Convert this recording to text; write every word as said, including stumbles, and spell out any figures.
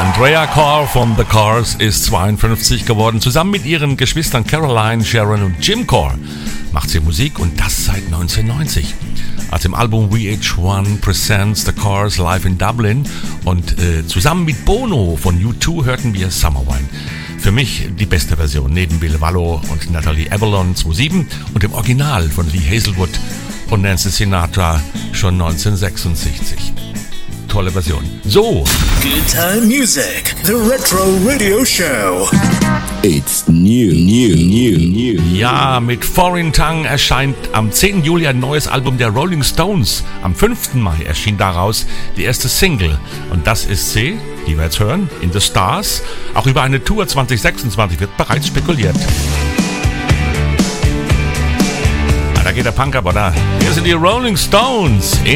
Andrea Corr von The Cars ist zweiundfünfzig geworden. Zusammen mit ihren Geschwistern Caroline, Sharon und Jim Corr macht sie Musik und das seit neunzehnhundertneunzig. Aus dem Album V H eins Presents The Cars Live in Dublin und äh, zusammen mit Bono von U zwei hörten wir Summer Wine. Für mich die beste Version, neben Bill Wallo und Natalie Avalon zweitausendsieben und dem Original von Lee Hazelwood und Nancy Sinatra schon neunzehnhundertsechsundsechzig. Tolle Version. So. Good Time Music, the Retro Radio Show. It's new, new, new, new. Ja, mit Foreign Tongue erscheint am zehnten Juli ein neues Album der Rolling Stones. Am fünften Mai erschien daraus die erste Single. Und das ist sie, die wir jetzt hören, In the Stars. Auch über eine Tour zwanzig sechsundzwanzig wird bereits spekuliert. Ah, da geht der Punk ab, oder? Hier sind die Rolling Stones.